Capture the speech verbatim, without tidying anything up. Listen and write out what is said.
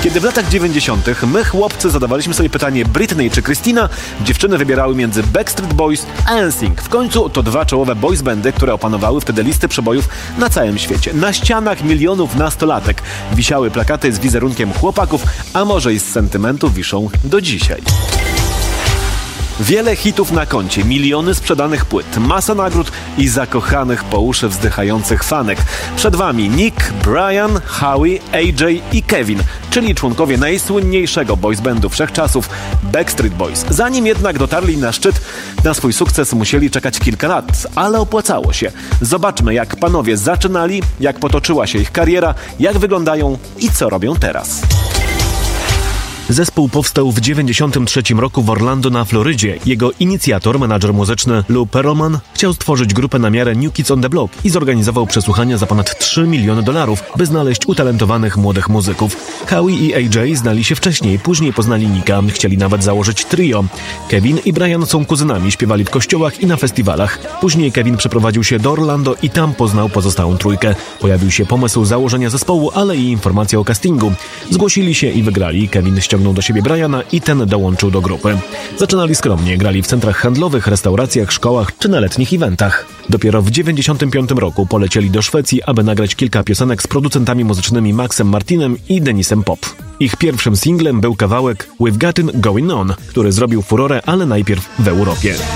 Kiedy w latach dziewięćdziesiątych my, chłopcy, zadawaliśmy sobie pytanie Britney czy Christina, dziewczyny wybierały między Backstreet Boys a N Sync. W końcu to dwa czołowe boys bandy, które opanowały wtedy listy przebojów na całym świecie. Na ścianach milionów nastolatek wisiały plakaty z wizerunkiem chłopaków, a może i z sentymentu wiszą do dzisiaj. Wiele hitów na koncie, miliony sprzedanych płyt, masa nagród i zakochanych po uszy wzdychających fanek. Przed wami Nick, Brian, Howie, A J i Kevin, czyli członkowie najsłynniejszego boys bandu wszechczasów Backstreet Boys. Zanim jednak dotarli na szczyt, na swój sukces musieli czekać kilka lat, ale opłacało się. Zobaczmy, jak panowie zaczynali, jak potoczyła się ich kariera, jak wyglądają i co robią teraz. Zespół powstał w dziewięćdziesiątym trzecim roku w Orlando na Florydzie. Jego inicjator, menadżer muzyczny Lou Pearlman, chciał stworzyć grupę na miarę New Kids on the Block i zorganizował przesłuchania za ponad trzy miliony dolarów, by znaleźć utalentowanych młodych muzyków. Howie i A J znali się wcześniej, później poznali Nicka, chcieli nawet założyć trio. Kevin i Brian są kuzynami, śpiewali w kościołach i na festiwalach. Później Kevin przeprowadził się do Orlando i tam poznał pozostałą trójkę. Pojawił się pomysł założenia zespołu, ale i informacja o castingu. Zgłosili się i wygrali. Kevin ściągnął do siebie Briana i ten dołączył do grupy. Zaczynali skromnie, grali w centrach handlowych, restauracjach, szkołach czy na letnich eventach. Dopiero w dziewięćdziesiątym piątym roku polecieli do Szwecji, aby nagrać kilka piosenek z producentami muzycznymi Maxem Martinem i Denisem Pop. Ich pierwszym singlem był kawałek We've Got It Going On, który zrobił furorę, ale najpierw w Europie.